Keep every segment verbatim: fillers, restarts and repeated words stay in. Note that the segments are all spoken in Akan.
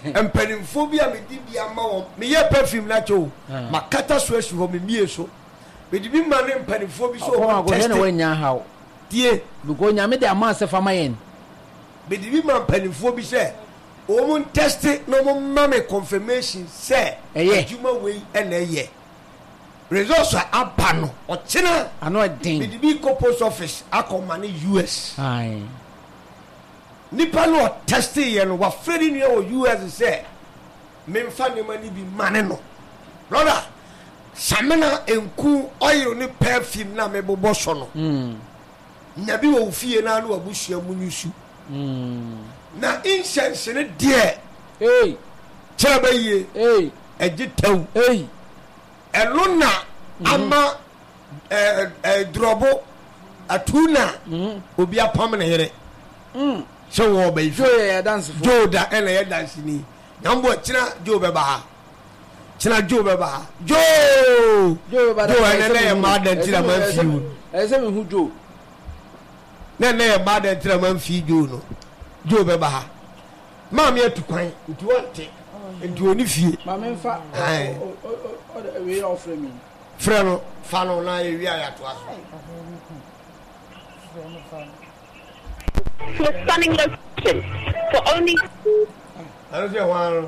empanimfo bi a me di bi ama wo me ye perfume na cho makata so asu ho me mie so me di bi ma ne empanimfo bi so o test na wanya hawo tie bugo nya me de ama se fama yen me di bi ma empanimfo bi se o mun test no mo ma me confirmation se adwuma we e na ye results are apa no o china ano den me di bi ko post office akoma ne U S ai nipa no test ye no wa fredi ni o U S say me mfa ne mani bi mane no brother samena enku oil ni perfume na me bobo so no mm nyabi wo fie na no abusua mu nyusu mm na incense ne de hey chaba ye hey agitaw hey eluna ama eh eh drobo atuna obi apam ne yere mm so wo be jo ya dance for jo da ene ya dance ni nambo china jo be ba china jo be ba jo jo ba jo ene ne ma da tira man fi e se me hu jo ne ne ma da tira man fi jo no jo be ba ma me atukwan nti wonte nti oni fie ma me mfa ai o we offer me frɛ no fa no na ye wi ayato aso to a stunning location for only. I don't know why.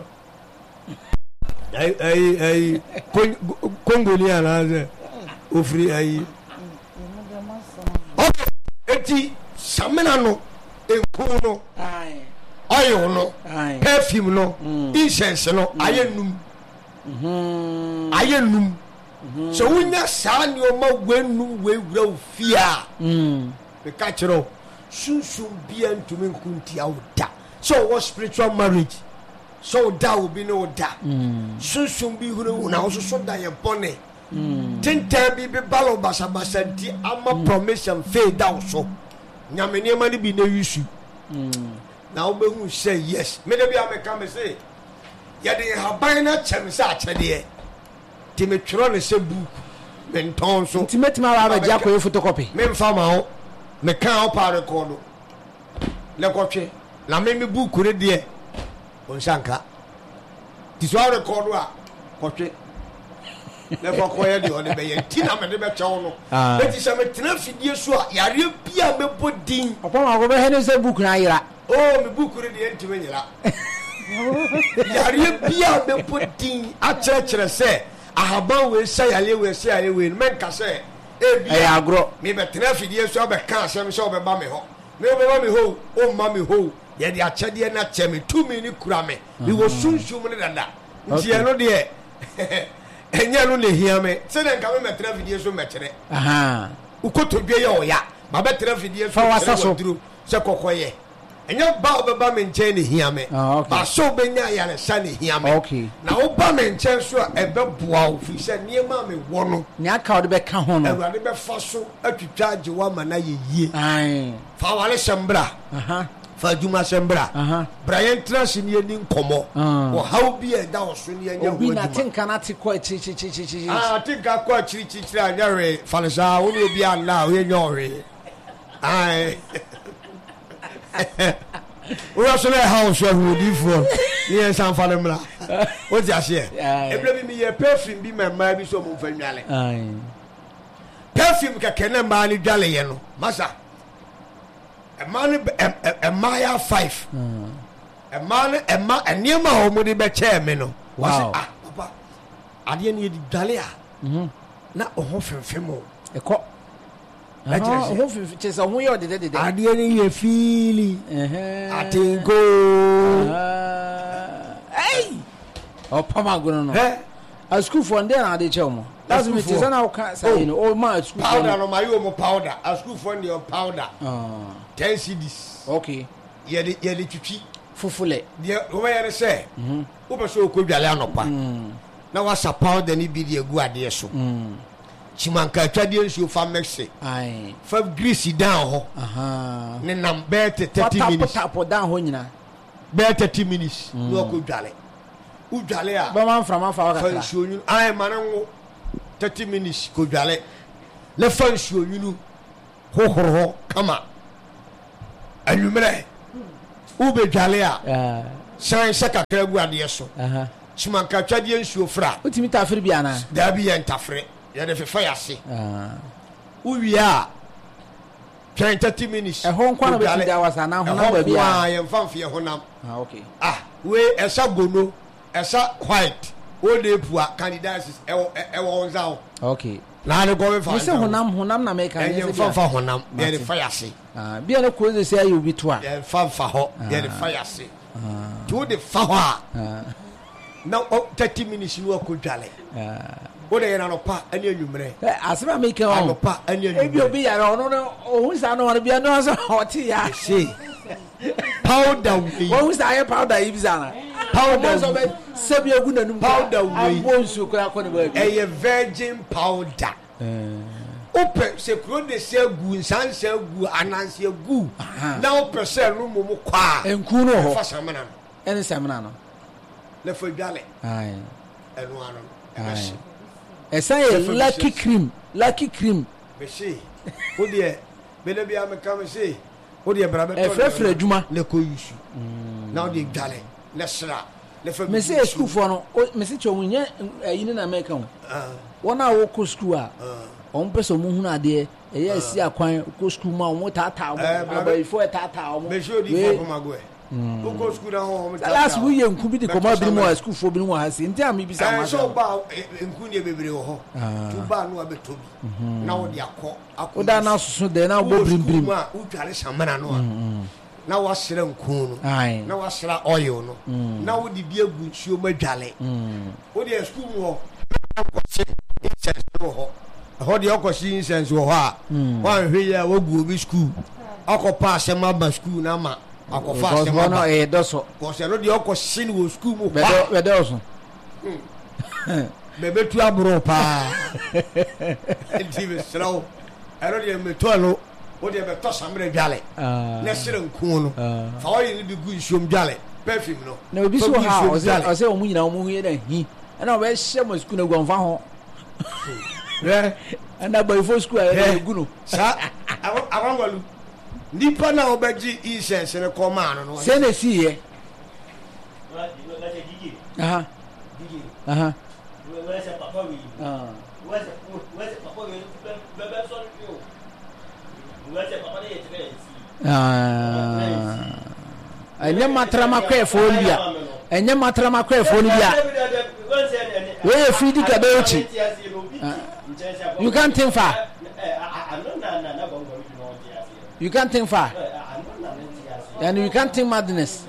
I I I Congolian as a free I. Okay, eti samena no enku no. ai Oil no. ai Perfume no. Incense no. Ayenum. mhm Ayenum. So unya sa ni o ma wenum we wura ofia. mm Be ka kiro. Sunsun bia ntumi nkunti awda. So what spiritual marriage? So da will be no da. Sunsun bi huru na so so da ye bone. Tinta bi be balo basa basa di ama promission fade down so. Nyame ne ma ni bi na wisu. Na wo be hu say yes. Me de bi ameka me say ya de haban na chem sa achede. Ti me tworo ne se book. Me nton so. ultimate ma ba ja ko photocopy Me mfa ma ho. Me kan pa record le kwotwe na me me book re de on sanka ti so record a kwotwe le fa koye de on be ye ti na me de be chewo no be ti se me tena fidie so a yare bia me bodin opo ma go be he ne se book na yira oh me book re de enti me nyira yare bia me bodin a chere chere se ahaban we se yale we se yale we men ka se e bia agro me be tena fidie so be kan asem so be ba me ho me be ba me ho o ma me ho ye de achede na cheme two me ni kura me we wo sunsun ne dada nti e no de enya no le hia me se de nka me tena fidie so me kire aha ukotodwe ye oya ba be tena fidie so duro se kokoye enya ba obeba me nche ne hia me ba so be nya ya ne sa ne hia me na wo ba me nche so e be boa wo fi se niema me wo no ni aka wo be ka ho no awurade be fa so atwitwa ajewa ma na ye yie ai fa wale sembra aha fa juma sembra aha brian trash ni ni nkomo wo how bi e da wo so ni anya wo obi na tinka na ti ko chi chi chi chi ah tinka ko chi chi chi anya re falesa wo ni obi ala wo ye nyore ai we are so na house we do for ni san fa mla o ti ase e bre bi mi ye perfume bi ma ma bi so mo fa nwale ai perfume ka kene ma ni dwale ye no masa e ma ni e ma ya five e ma ni e ma eni ma ho mo di be che me no wow ah papa ade ni di dwale a na o ho fenfem o e ko ah ho fenfem ho yo de de de ade ni ye feeli eh atinko hey o pama gono no eh a school for ndé na de che mo that's me say na o ka say you know o ma school powder no my own powder a school for the powder ah ten cedis okay ye de ye de twitwi fufule de o ba ye say mhm wo be so ko dwale anopa na wa sa powder ni bi de egu ade so mhm chimanka twade nsuo fa mexe ai fa grease down ho aha ne nam be thirty minutes tap tap down ho nyina be thirty minutes no ko dwale u dwale a ba man from afa wa fa nsuo nyu ai mananwo thirty minutes ko dwale le fa nsuo nyu ho ho kama anumere u be dwale a San Sakakra Guadia so. Aha. Chimankatwadi nsuo fra. Utimi tafiri bi ana. Da bi ye ntafre. Ye de fefa yase. Ah. Uwia thirty minutes. E ho nkwa na be ti da wasa na honam ba bi ah ye mfamfe ye honam. Ah okay. Ah we esa gono, esa white. O de pua candidates e e won za. Okay. Na ne go me fa. You say honam honam na make an. Ye mfamfa honam. Ye de fa yase. Ah bi na ko ze say ayi obi to a. Ye mfamfa ho. Ye de fa yase. Ah. To de fa ho a. Ah. Now thirty minutes you ko dwale. Ah. O de na no pa ani anwumre. Eh asema make on. No pa ani anwumre. Ebi obi ya no no ohun sa no bia no so hoti ya. See. Powder we. Ohun sa ya powder yi bizana. Powder so be sebi egu nanum. Powder we. Abonsu kura ko ne ba bi. A virgin powder. Eh. Open se kro de se gu nsan se gu ananse gu. Na open se no mo mo kwa. Enku no ho. Fa samana no. Ene samana no. Le fo dwale. Ai. Enu ano. Ai. Esa ye lucky cream, lucky cream. Be she. O de be le bia me kam she. O de bra be to. E frefre adwuma le ko yusu. Na o de dwale. Le sra. Le fo. Me say school for no, me say cho munye ayi na America ho. Ah. Wona wo ko school a. Ah. On person mu hunu ade e ye si akwan ko school ma on tata mo. Abai fo tata mo. Me show di for mago e. O ko school na ho mo tata. Last we ye nku bi di koma bi mo school fo bi mo ha si. Nti am bi sa ma. So ba nku ne bebre wo ho. Tu ba no abetobi. Na wo de akọ. O da na susu de na bo brim brim. Ma o tware samana no. Na wa sere nku no. Na wa sere oil no. Na wo di bi egu nsuo madwale. O de school mo ho. Ho. Ho de okosi incense wo ho a. Wa hwe ya wo gu obi school. Akopa asema ba school na ma. Akofa asema no e doso. Ko se no de okosi ni wo school mo. Be do be doso. Bebe tu abro pa. Enti be slow. Ero de me to no. O de be to samre dwale. Na sire nku no. Fa o yi ni bi gu nsuom dwale. Perfume no. Na obi so ha o se o se o mu nyina o mu hu ye na hi. Na o be hye mo school na gonfa ho. Yeah, and that boy for school I go no. Sa awangwalu. Nipa na obeji incense ne koma no no. Se na si ye. Aha. Aha. Where is papa we? Ah. Where is where is papa we? Bebe so you. Where is papa dey tell you. Ah. Enye matrama kwa fo bia. Enye matrama kwa fo ni bia. We free di ka be uchi. You can't think far. You can't think far. And you can't think madness.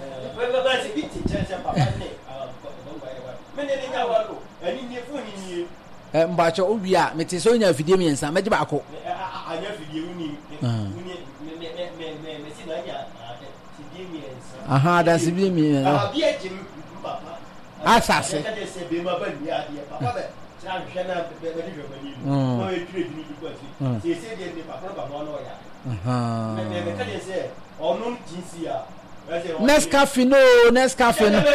Eh mbacho obia meti so nya fidie mi ensa meje ba ko. Anya fidie uni. Uni me me me me me si na nya fidie mi ensa. Aha, da fidie mi. Ah, bia jim papa. Asase. Ka de se be ma ba ni ade papa be. Na hwe na be be hwe ba ni. No e tire ni bi ko si. Se se de ni papa ba mo no ya. Aha. Me me ka de se onum jinsi a. Nescafe no, Nescafe no.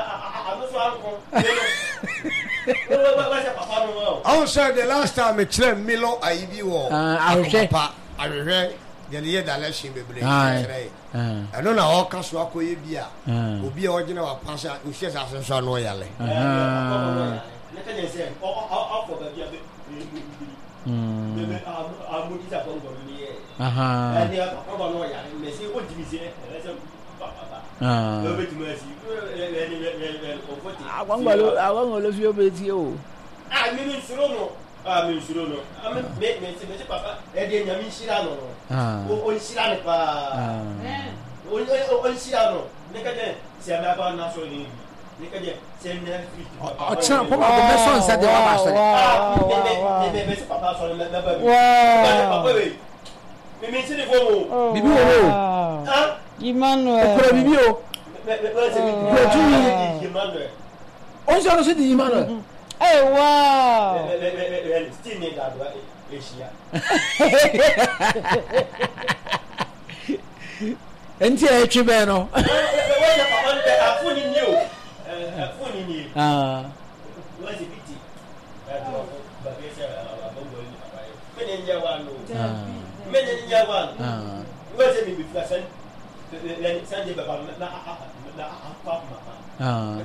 I said the last time me chere Milo Aibi wo. Ah, papa, I read the year that let's be able. I don't know how casu akoye bia. Obi a original wa pass we share as so no yale. Ah. Let me say, off for the Mm. I'm going to go to Aha. And they are papa no yale. Me say what do you say? Ah. Awangwalo awangwalo fi obeti o. Ah, mi mi suro no. Ah, mi suro no. Ah, me me me se papa e de nyami shira no no. Ah. O on shira ne pa. Ah. O o on shira no. Ne ka de se ma ba na so ni. Ne ka de se ne fit. O chan papa go me son se de wa ba so. Ah, me me me me se papa so me ba ba. Wow. Papa we. Me me se de fo. Bibi wo. Ah. Emmanuel. Okura bibi o. Emmanuel. On se no di Emmanuel. Eh wow. Still need that Asia. Enti e twi be no. We we papa be afuni ni o. Eh afuni ni. Ah. We se biti. Ba be se abongo ni papa. Me ne nja wa no. Ah. Me ne nja wa. Ah. We se mi bi flasen. Sanje baba na na akɔ akɔ mama ah